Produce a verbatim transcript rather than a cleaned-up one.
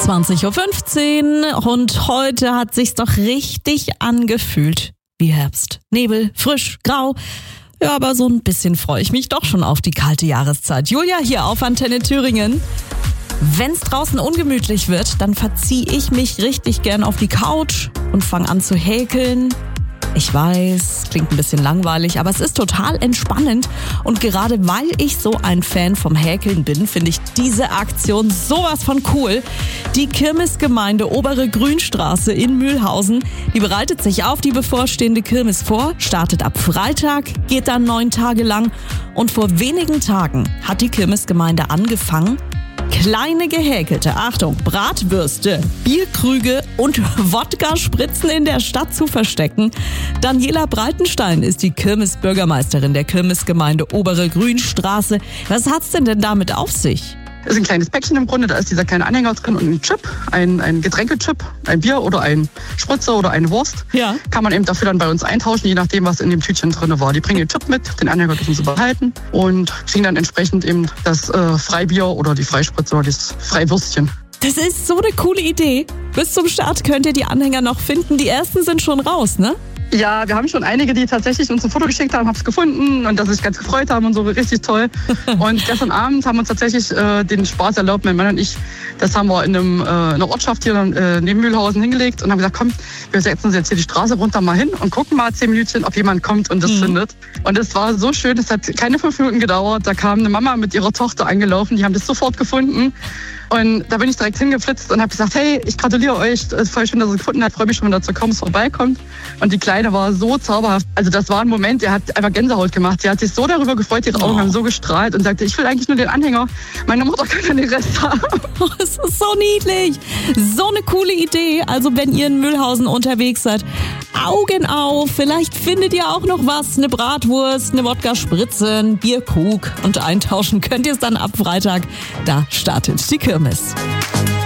zwanzig Uhr fünfzehn und heute hat sich's doch richtig angefühlt wie Herbst. Nebel, frisch, grau. Ja, aber so ein bisschen freue ich mich doch schon auf die kalte Jahreszeit. Julia hier auf Antenne Thüringen. Wenn's draußen ungemütlich wird, dann verziehe ich mich richtig gern auf die Couch und fange an zu häkeln. Ich weiß, klingt ein bisschen langweilig, aber es ist total entspannend. Und gerade weil ich so ein Fan vom Häkeln bin, finde ich diese Aktion sowas von cool. Die Kirmesgemeinde Obere Grünstraße in Mühlhausen, die bereitet sich auf die bevorstehende Kirmes vor, startet ab Freitag, geht dann neun Tage lang. Und vor wenigen Tagen hat die Kirmesgemeinde angefangen, kleine gehäkelte, Achtung, Bratwürste, Bierkrüge und Wodka-Spritzen in der Stadt zu verstecken. Daniela Breitenstein ist die Kirmesbürgermeisterin der Kirmesgemeinde Obere Grünstraße. Was hat's denn denn damit auf sich? Das ist ein kleines Päckchen im Grunde, da ist dieser kleine Anhänger drin und ein Chip, ein, ein Getränkechip, ein Bier oder ein Spritzer oder eine Wurst. Ja. Kann man eben dafür dann bei uns eintauschen, je nachdem, was in dem Tütchen drin war. Die bringen den Chip mit, den Anhänger dürfen sie behalten und kriegen dann entsprechend eben das äh, Freibier oder die Freispritze oder das Freiwürstchen. Das ist so eine coole Idee. Bis zum Start könnt ihr die Anhänger noch finden. Die ersten sind schon raus, ne? Ja, wir haben schon einige, die tatsächlich uns ein Foto geschickt haben, haben es gefunden und dass sie sich ganz gefreut haben und so, richtig toll. Und gestern Abend haben wir uns tatsächlich äh, den Spaß erlaubt, mein Mann und ich, das haben wir in, einem, äh, einer Ortschaft hier äh, neben Mühlhausen hingelegt und haben gesagt, komm, wir setzen uns jetzt hier die Straße runter mal hin und gucken mal zehn Minütchen, ob jemand kommt und das mhm. findet. Und es war so schön, es hat keine fünf Minuten gedauert, da kam eine Mama mit ihrer Tochter angelaufen, die haben das sofort gefunden. Und da bin ich direkt hingeflitzt und habe gesagt, hey, ich gratuliere euch, es ist voll schön, dass ihr es gefunden habt, freue mich schon, wenn ihr dazu kommt, vorbeikommt. Und die Kleine war so zauberhaft. Also das war ein Moment, der hat einfach Gänsehaut gemacht. Sie hat sich so darüber gefreut, ihre Augen oh. haben so gestrahlt und sagte, ich will eigentlich nur den Anhänger. Meine Mutter kann ja den Rest haben. Oh, es ist so niedlich. So eine coole Idee. Also wenn ihr in Mühlhausen unterwegs seid, Augen auf. Vielleicht findet ihr auch noch was. Eine Bratwurst, eine Wodka-Spritze, ein Bierkrug. Und eintauschen könnt ihr es dann ab Freitag. Da startet die Kirmes.